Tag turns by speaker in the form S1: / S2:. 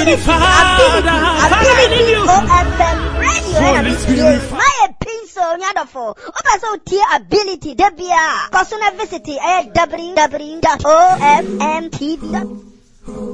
S1: OFM radio. My pencil nyadofo. Opa so tier ability debia. Personal visit www.ofmtv.com.